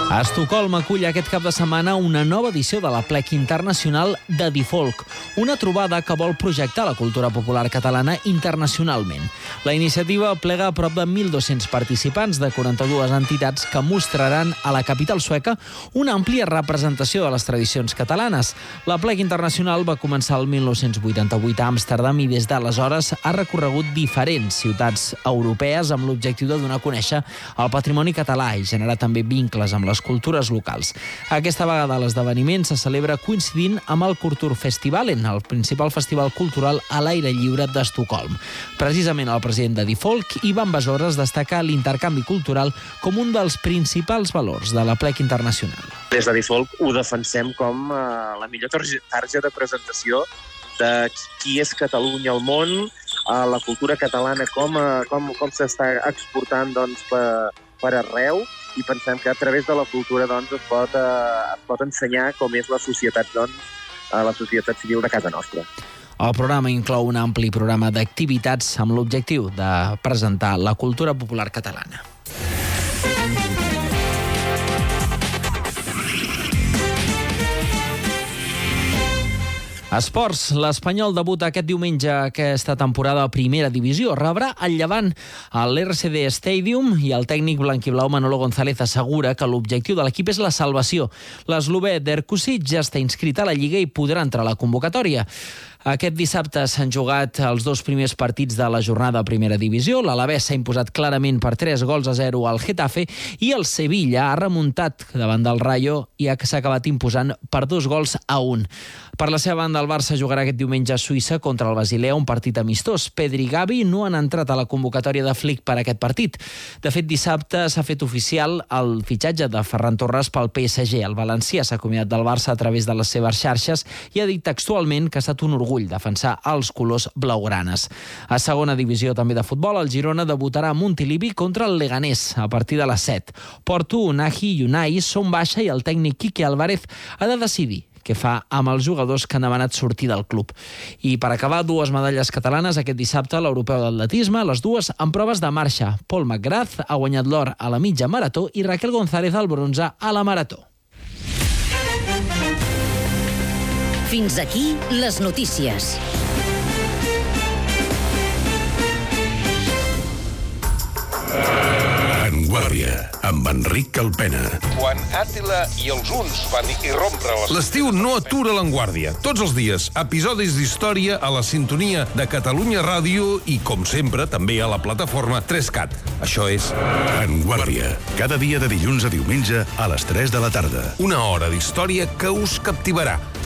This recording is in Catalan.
A Estocolm acull aquest cap de setmana una nova edició de l'Aplec Internacional de Difolc, una trobada que vol projectar la cultura popular catalana internacionalment. La iniciativa plega a prop de 1.200 participants de 42 entitats que mostraran a la capital sueca una àmplia representació de les tradicions catalanes. L'Aplec Internacional va començar el 1988 a Amsterdam i des d'aleshores ha recorregut diferents ciutats europees amb l'objectiu de donar a conèixer el patrimoni català i generar també vincles amb les cultures locals. Aquesta vegada l'esdeveniment se celebra coincidint amb el Kulturfestivalen, el principal festival cultural a l'aire lliure d'Estocolm. Precisament el president de Difolc, Ivan Besores, destaca l'intercanvi cultural com un dels principals valors de l'Aplec Internacional. Des de Difolc ho defensem com la millor targeta de presentació de qui és Catalunya al món, la cultura catalana, com s'està exportant per arreu, i pensem que a través de la cultura es pot ensenyar com és la societat civil de casa nostra. El programa inclou un ampli programa d'activitats amb l'objectiu de presentar la cultura popular catalana. Esports. L'Espanyol debuta aquest diumenge aquesta temporada a Primera Divisió. Rebrà el Llevant a l'RCD Stadium i el tècnic blanquiblau Manolo González assegura que l'objectiu de l'equip és la salvació. L'eslovè Derkusic ja està inscrit a la Lliga i podrà entrar a la convocatòria. Aquest dissabte s'han jugat els dos primers partits de la jornada a Primera Divisió. L'Alavés s'ha imposat clarament per 3-0 al Getafe i el Sevilla ha remuntat davant del Rayo i s'ha acabat imposant per 2-1. Per la seva banda, el Barça jugarà aquest diumenge a Suïssa contra el Basilea, un partit amistós. Pedri i Gavi no han entrat a la convocatòria de Flick per aquest partit. De fet, dissabte s'ha fet oficial el fitxatge de Ferran Torres pel PSG. El valencià s'ha acomiadat del Barça a través de les seves xarxes i ha dit textualment que ha estat un orgull defensar els colors blaugranes. A segona divisió també de futbol, el Girona debutarà a Montilivi contra el Leganés a partir de les 7. Porto, Unai i Unai són baixa i el tècnic Quique Álvarez ha de decidir què fa amb els jugadors que han demanat sortir del club. I per acabar, dues medalles catalanes aquest dissabte a l'Europeu d'Atletisme, les dues en proves de marxa. Paul McGrath ha guanyat l'or a la mitja marató i Raquel González el bronze a la marató. Fins aquí les notícies. En Guàrdia, amb Enric Calpena. Quan Àtila i els huns van irrompre l'estiu no atura l'Enguàrdia. Tots els dies, episodis d'història a la sintonia de Catalunya Ràdio i, com sempre, també a la plataforma 3CAT. Això és En Guàrdia. Cada dia de dilluns a diumenge a les 3 de la tarda. Una hora d'història que us captivarà.